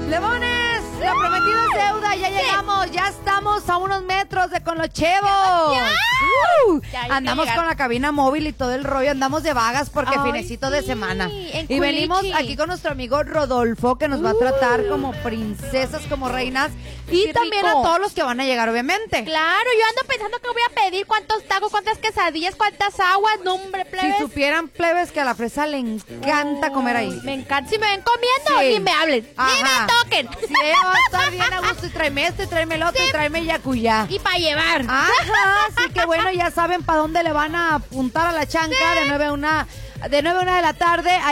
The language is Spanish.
Levones, lo prometido es deuda, ya llegamos, ya estamos a unos metros de Conlochevo. Andamos con la cabina móvil y todo el rollo, andamos de vagas porque finecito de semana. Y venimos aquí con nuestro amigo Rodolfo, que nos va a tratar como princesas, como reinas, y también a todos los que van a llegar, obviamente. Claro, yo ando pensando que voy a pedir cuántos tacos, cuántas quesadillas, cuántas aguas, no hombre, plebes. Si supieran, plebes, que a la fresa le encanta comer ahí. Me encanta, si me ven comiendo, ni me hablen, ni me toquen. Sí, va a estar bien a gusto, y tráeme este, tráeme el otro, y tráeme yacuyá. Y para llevar. Ajá, así que bueno, ya saben para dónde le van a apuntar a la chanca de 9 a 1 de la tarde.